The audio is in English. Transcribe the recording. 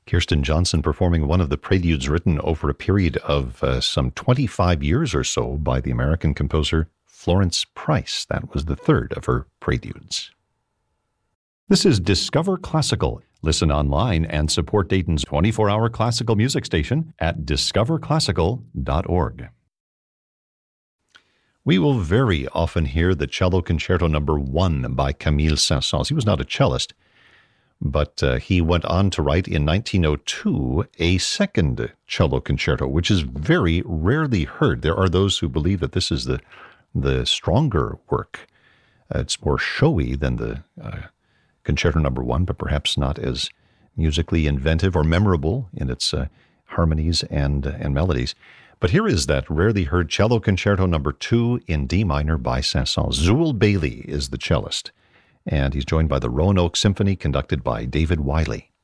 Kirsten Johnson performing one of the preludes written over a period of some 25 years or so by the American composer Florence Price. That was the third of her preludes. This is Discover Classical. Listen online and support Dayton's 24-hour classical music station at discoverclassical.org. We will very often hear the Cello Concerto No. 1 by Camille Saint-Saëns. He was not a cellist, but he went on to write in 1902 a second cello concerto, which is very rarely heard. There are those who believe that this is the stronger work. It's more showy than the Concerto No. 1, but perhaps not as musically inventive or memorable in its harmonies and melodies. But here is that rarely heard Cello Concerto No. 2 in D minor by Saint-Saëns. Zuill Bailey is the cellist, and he's joined by the Roanoke Symphony conducted by David Wiley.